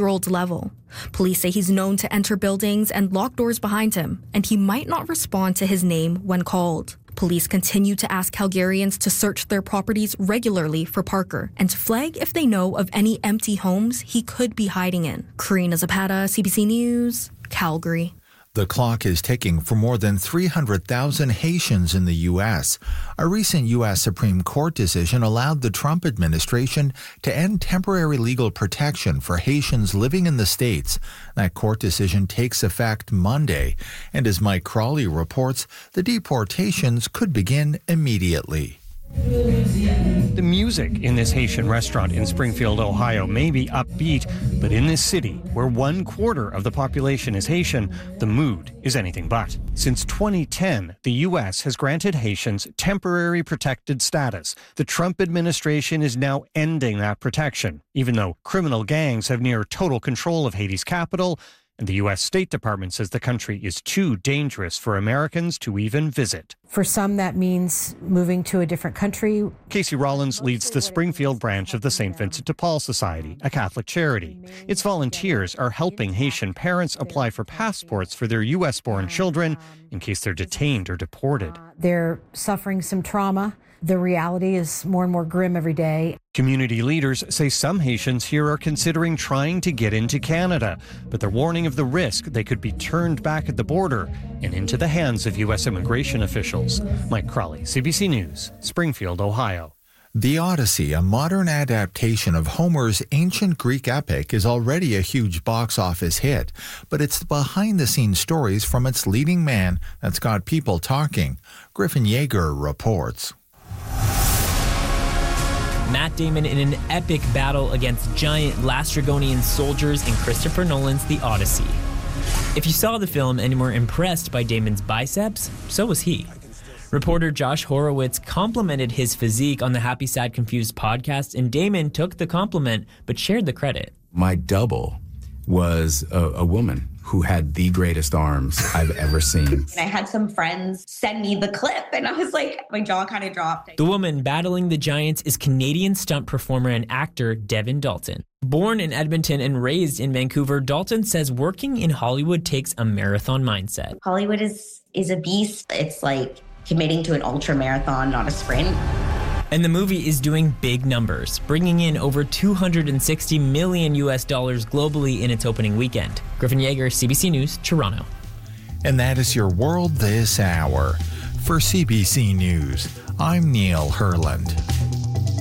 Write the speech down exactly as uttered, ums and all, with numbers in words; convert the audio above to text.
twenty-year-old's level. Police say he's known to enter buildings and lock doors behind him, and he might not respond to his name when called. Police continue to ask Calgarians to search their properties regularly for Parker and to flag if they know of any empty homes he could be hiding in. Karina Zapata, C B C News, Calgary. The clock is ticking for more than three hundred thousand Haitians in the U S. A recent U S Supreme Court decision allowed the Trump administration to end temporary legal protection for Haitians living in the States. That court decision takes effect Monday. And as Mike Crawley reports, the deportations could begin immediately. The music in this Haitian restaurant in Springfield, Ohio may be upbeat, but in this city, where one quarter of the population is Haitian, the mood is anything but. Since twenty ten, the U S has granted Haitians temporary protected status. The Trump administration is now ending that protection, even though criminal gangs have near total control of Haiti's capital, and the U S State Department says the country is too dangerous for Americans to even visit. For some, that means moving to a different country. Casey Rollins leads the Springfield branch of the Saint Vincent de Paul Society, a Catholic charity. Its volunteers are helping Haitian parents apply for passports for their U S-born children in case they're detained or deported. They're suffering some trauma. The reality is more and more grim every day. Community leaders say some Haitians here are considering trying to get into Canada, but they're warning of the risk they could be turned back at the border and into the hands of U S immigration officials. Mike Crawley, C B C News, Springfield, Ohio. The Odyssey, a modern adaptation of Homer's ancient Greek epic, is already a huge box office hit, but it's the behind-the-scenes stories from its leading man that's got people talking. Griffin Yeager reports. Matt Damon in an epic battle against giant Lastrygonian soldiers in Christopher Nolan's The Odyssey. If you saw the film and were impressed by Damon's biceps, so was he. Reporter Josh Horowitz complimented his physique on the Happy Sad Confused podcast, and Damon took the compliment but shared the credit. My double was a, a woman who had the greatest arms I've ever seen. I had some friends send me the clip, and I was like, my jaw kind of dropped. The woman battling the giants is Canadian stunt performer and actor Devin Dalton. Born in Edmonton and raised in Vancouver, Dalton says working in Hollywood takes a marathon mindset. Hollywood is, is a beast. It's like committing to an ultra marathon, not a sprint. And the movie is doing big numbers, bringing in over two hundred sixty million U S dollars globally in its opening weekend. Griffin Yeager, C B C News, Toronto. And that is your world this hour. For C B C News, I'm Neil Herland.